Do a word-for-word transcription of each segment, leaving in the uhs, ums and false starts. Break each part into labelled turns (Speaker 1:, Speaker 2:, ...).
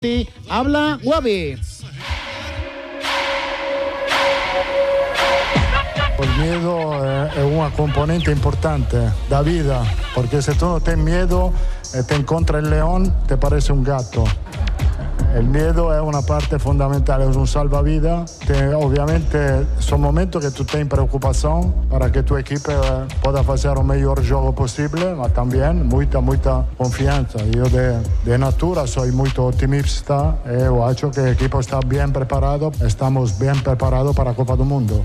Speaker 1: Habla Guavi.
Speaker 2: El miedo es una componente importante da vida, porque si tú no tienes miedo y te encuentra el león, te parece un gato. El miedo es una parte fundamental, es un salvavidas. Te, obviamente son momentos que tú tienes preocupación para que tu equipo pueda hacer el mejor juego posible, pero también mucha, mucha confianza. Yo de, de natura soy muy optimista y he hecho que el equipo está bien preparado, estamos bien preparados para la Copa del Mundo.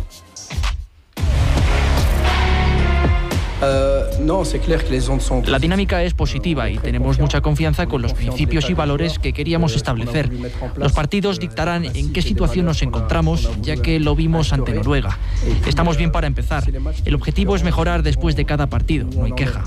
Speaker 3: La dinámica es positiva y tenemos mucha confianza con los principios y valores que queríamos establecer. Los partidos dictarán en qué situación nos encontramos, ya que lo vimos ante Noruega. Estamos bien para empezar. El objetivo es mejorar después de cada partido, no hay queja.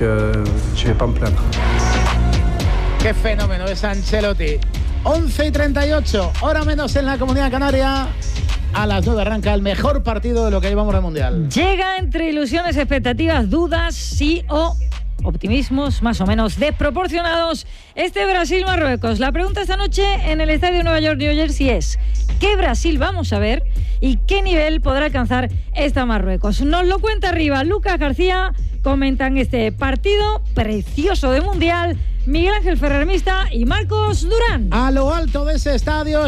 Speaker 1: Qué fenómeno es Ancelotti. once y treinta y ocho, hora menos en la Comunidad Canaria. A las nueve arranca el mejor partido de lo que llevamos del Mundial.
Speaker 4: Llega entre ilusiones, expectativas, dudas, sí o optimismos más o menos desproporcionados este Brasil-Marruecos. La pregunta esta noche en el Estadio Nueva York, New Jersey es: ¿qué Brasil vamos a ver y qué nivel podrá alcanzar esta Marruecos? Nos lo cuenta arriba Lucas García. Comentan este partido precioso de Mundial Miguel Ángel Ferrer-Mista y Marcos Durán.
Speaker 1: A lo alto de ese estadio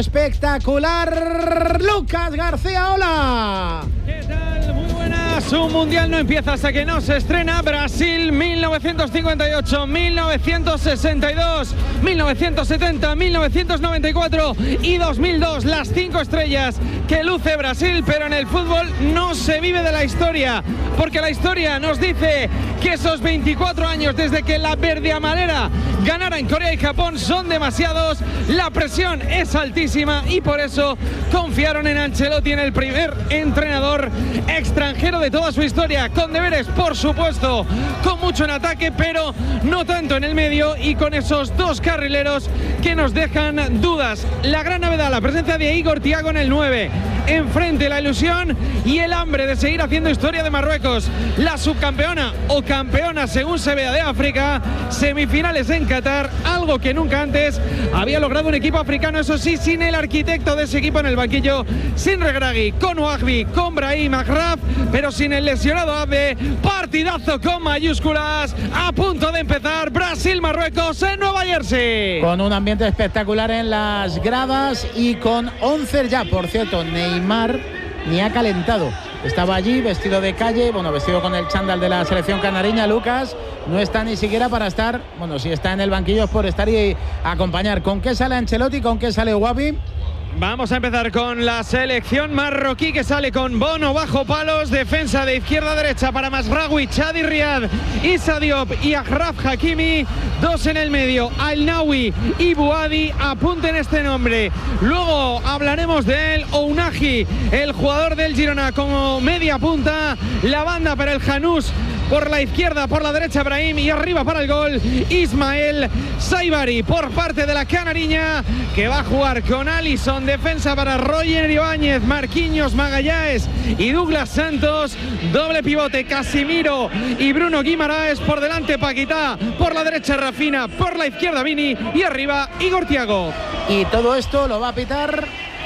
Speaker 1: espectacular, Lucas García, hola.
Speaker 5: ¿Qué tal? Muy buenas. Un mundial no empieza hasta que no se estrena. Brasil mil novecientos cincuenta y ocho, mil novecientos sesenta y dos, mil novecientos setenta, mil novecientos noventa y cuatro y dos mil dos. Las cinco estrellas que luce Brasil, pero en el fútbol no se vive de la historia, porque la historia nos dice que esos veinticuatro años desde que la verde amarela ganara en Corea y Japón son demasiados, la presión es altísima y por eso confiaron en Ancelotti, en el primer entrenador extranjero de toda su historia, con deberes por supuesto, con mucho en ataque pero no tanto en el medio y con esos dos carrileros que nos dejan dudas. La gran novedad, la presencia de Igor Thiago en el nueve, enfrente la ilusión y el hambre de seguir haciendo historia de Marruecos, la subcampeona o campeona según se vea de África, semifinales en Qatar, algo que nunca antes había logrado un equipo africano, eso sí, sin el arquitecto de ese equipo en el banquillo, sin Regragui, con Ouahbi, con Brahim Agraf, pero sin el lesionado Abde. Partidazo con mayúsculas, a punto de empezar Brasil-Marruecos en Nueva Jersey.
Speaker 1: Con un ambiente espectacular en las gradas y con once ya, por cierto, Neymar ni ha calentado. Estaba allí vestido de calle, bueno, vestido con el chándal de la selección canariña. Lucas no está ni siquiera para estar, bueno, si está en el banquillo es por estar y acompañar. ¿Con qué sale Ancelotti? ¿Con qué sale Ouahbi?
Speaker 5: Vamos a empezar con la selección marroquí, que sale con Bono bajo palos, defensa de izquierda a derecha para Mazraoui, Chadi Riad, Issa Diop y Achraf Hakimi, dos en el medio, Al-Nawi y Bouhaddi. Apunten este nombre, luego hablaremos de él. Ounahi, el jugador del Girona, como media punta, la banda para el Janús por la izquierda, por la derecha Brahim y arriba para el gol Ismael Saibari por parte de la canariña, que va a jugar con Alisson, defensa para Roger Ibáñez, Marquinhos, Magallanes y Douglas Santos, doble pivote Casimiro y Bruno Guimaraes, por delante Paquetá, por la derecha Rafina, por la izquierda Vini y arriba Igor Thiago.
Speaker 1: Y todo esto lo va a pitar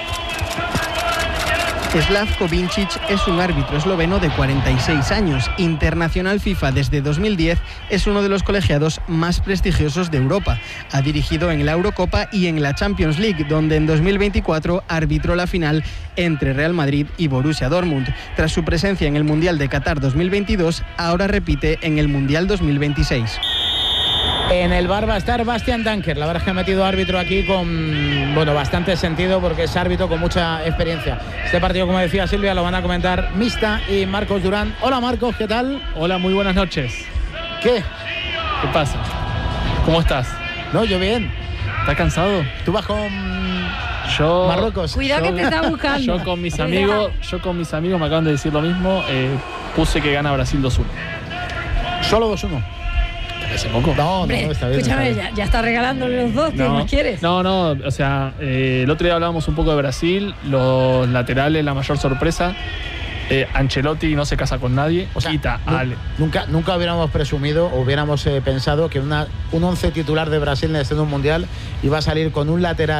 Speaker 6: Slavko Vincic. Es un árbitro esloveno de cuarenta y seis años, internacional FIFA desde dos mil diez, es uno de los colegiados más prestigiosos de Europa. Ha dirigido en la Eurocopa y en la Champions League, donde en dos mil veinticuatro arbitró la final entre Real Madrid y Borussia Dortmund. Tras su presencia en el Mundial de Qatar dos mil veintidós, ahora repite en el Mundial dos mil veintiséis.
Speaker 1: En el bar va a estar Bastian Danker. La verdad es que ha metido árbitro aquí con, bueno, bastante sentido, porque es árbitro con mucha experiencia. Este partido, como decía Silvia, lo van a comentar Mista y Marcos Durán. Hola Marcos, ¿qué tal?
Speaker 7: Hola, muy buenas noches.
Speaker 1: ¿Qué?
Speaker 7: ¿Qué pasa? ¿Cómo estás?
Speaker 1: No, yo bien.
Speaker 7: ¿Estás cansado?
Speaker 1: Tú vas con
Speaker 7: yo,
Speaker 1: Marruecos.
Speaker 4: Cuidado
Speaker 7: yo,
Speaker 4: que te está buscando.
Speaker 7: Yo con mis amigos, yo con mis amigos me acaban de decir lo mismo. Eh, puse que gana Brasil dos uno.
Speaker 1: ¿Solo dos uno?
Speaker 7: ¿Ese poco?
Speaker 1: No,
Speaker 4: Hombre,
Speaker 1: no, está bien.
Speaker 4: escúchame,
Speaker 1: está bien.
Speaker 4: ya, ya está regalándole los dos, ¿qué
Speaker 7: No,
Speaker 4: más quieres?
Speaker 7: no, no, o sea, eh, el otro día hablábamos un poco de Brasil, los laterales, la mayor sorpresa. Eh, Ancelotti no se casa con nadie,
Speaker 1: O sea,
Speaker 7: quita
Speaker 1: nu-
Speaker 7: a Ale.
Speaker 1: Nunca, nunca hubiéramos presumido o hubiéramos eh, pensado que una, un once titular de Brasil en el escenario mundial iba a salir con un lateral